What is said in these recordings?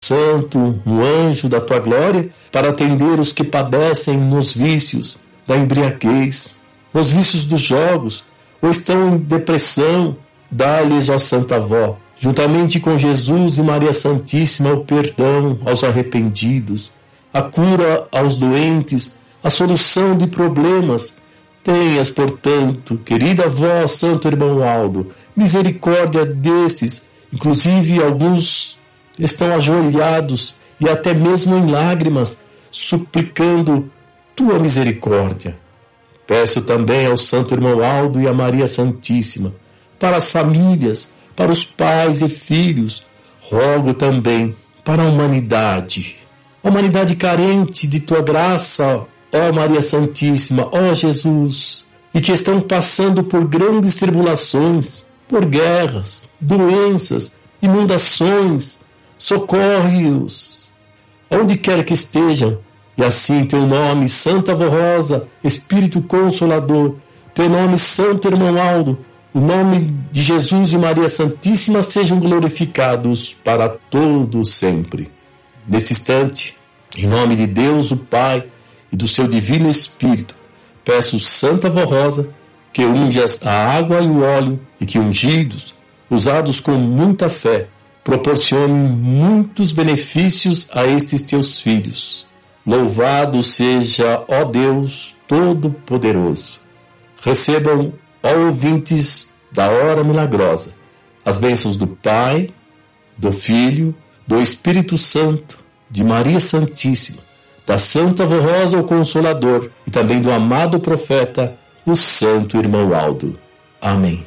Santo, um anjo da tua glória, para atender os que padecem nos vícios da embriaguez, nos vícios dos jogos, ou estão em depressão, dá-lhes, ó Santa Avó, juntamente com Jesus e Maria Santíssima, o perdão aos arrependidos, a cura aos doentes, a solução de problemas. Tenhas, portanto, querida avó, Santo Irmão Aldo, misericórdia desses, inclusive alguns estão ajoelhados e até mesmo em lágrimas, suplicando tua misericórdia. Peço também ao Santo Irmão Aldo e a Maria Santíssima, para as famílias, para os pais e filhos, rogo também para a humanidade carente de tua graça, ó Maria Santíssima, ó Jesus, e que estão passando por grandes tribulações, por guerras, doenças, inundações. Socorre-os, onde quer que estejam, e assim teu nome, Santa Avó Rosa, Espírito Consolador, teu nome, Santo Irmão Aldo, o nome de Jesus e Maria Santíssima sejam glorificados para todo sempre. Nesse instante, em nome de Deus, o Pai, e do seu Divino Espírito, peço, Santa Avó Rosa, que unjas a água e o óleo, e que ungidos, usados com muita fé, proporcionem muitos benefícios a estes teus filhos. Louvado seja, ó Deus Todo-Poderoso. Recebam, ó ouvintes da hora milagrosa, as bênçãos do Pai, do Filho, do Espírito Santo, de Maria Santíssima, da Santa Avó Rosa, o Consolador, e também do amado profeta, o Santo Irmão Aldo. Amém.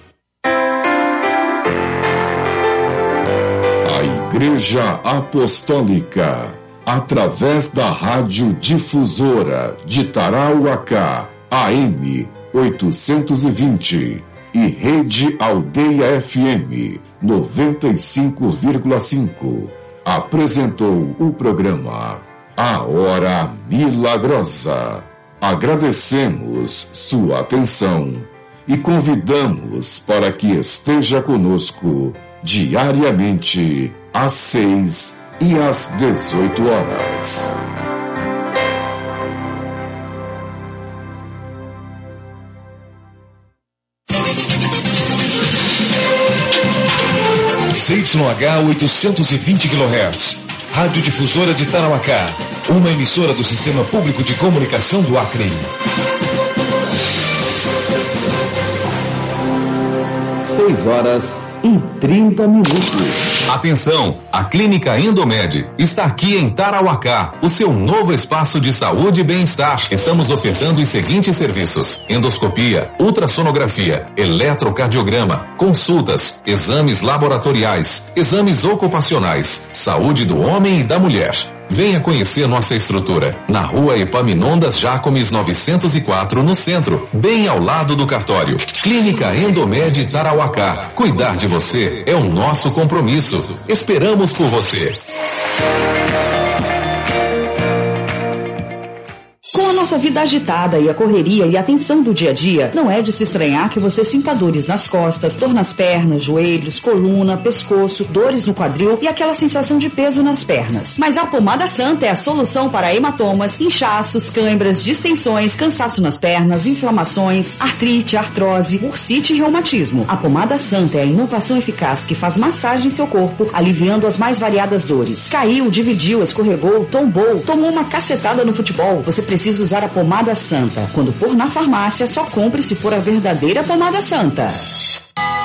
Igreja Apostólica, através da Rádio Difusora de Tarauacá, AM 820 e Rede Aldeia FM 95,5, apresentou o programa A Hora Milagrosa. Agradecemos sua atenção e convidamos para que esteja conosco diariamente às 6 e às 18 horas. CYH 820 kHz, Rádio Difusora de Tarauacá, uma emissora do Sistema Público de Comunicação do Acre. 6h30. Atenção, a Clínica Endomed está aqui em Tarauacá, o seu novo espaço de saúde e bem-estar. Estamos ofertando os seguintes serviços: endoscopia, ultrassonografia, eletrocardiograma, consultas, exames laboratoriais, exames ocupacionais, saúde do homem e da mulher. Venha conhecer nossa estrutura na Rua Epaminondas Jacomes 904, no centro, bem ao lado do cartório. Clínica Endomed Tarauacá. Cuidar de você é o nosso compromisso. Esperamos por você. Com a nossa vida agitada e a correria e a tensão do dia a dia, não é de se estranhar que você sinta dores nas costas, dor nas pernas, joelhos, coluna, pescoço, dores no quadril e aquela sensação de peso nas pernas. Mas a Pomada Santa é a solução para hematomas, inchaços, câimbras, distensões, cansaço nas pernas, inflamações, artrite, artrose, bursite e reumatismo. A Pomada Santa é a inovação eficaz que faz massagem em seu corpo, aliviando as mais variadas dores. Caiu, dividiu, escorregou, tombou, tomou uma cacetada no futebol. Você precisa usar a Pomada Santa. Quando for na farmácia, só compre se for a verdadeira Pomada Santa.